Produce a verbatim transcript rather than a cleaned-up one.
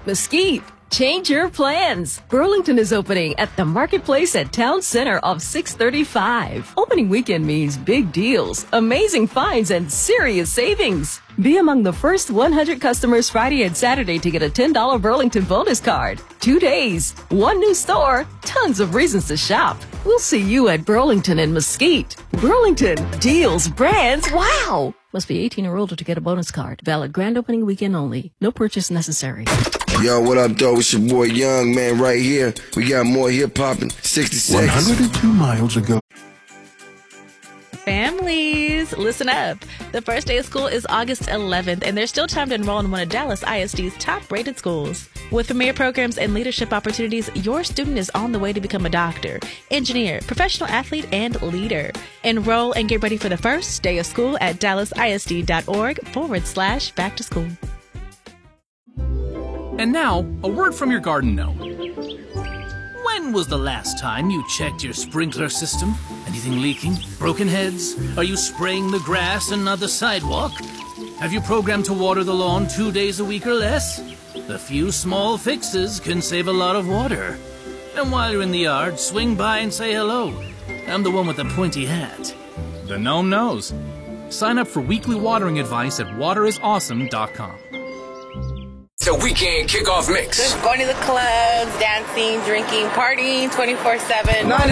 Mesquite, change your plans. Burlington is opening at the Marketplace at Town Center of six thirty-five. Opening weekend means big deals, amazing finds, and serious savings. Be among the first one hundred customers Friday and Saturday to get a ten dollars Burlington bonus card. Two days, one new store, tons of reasons to shop. We'll see you at Burlington and Mesquite. Burlington, deals, brands, wow! Must be eighteen or older to get a bonus card. Valid grand opening weekend only. No purchase necessary. Yo, what up, though? It's your boy Young Man right here. We got more hip-hop in sixty-six. one hundred two miles ago. Families, listen up. The first day of school is August eleventh, and there's still time to enroll in one of Dallas I S D's top-rated schools. With premier programs and leadership opportunities, your student is on the way to become a doctor, engineer, professional athlete, and leader. Enroll and get ready for the first day of school at dallasisd.org forward slash back to school. And now, a word from your garden gnome. When was the last time you checked your sprinkler system? Anything leaking? Broken heads? Are you spraying the grass and not the sidewalk? Have you programmed to water the lawn two days a week or less? A few small fixes can save a lot of water. And while you're in the yard, swing by and say hello. I'm the one with the pointy hat. The gnome knows. Sign up for weekly watering advice at water is awesome dot com. The weekend kickoff mix. Just going to the clubs, dancing, drinking, partying twenty-four seven.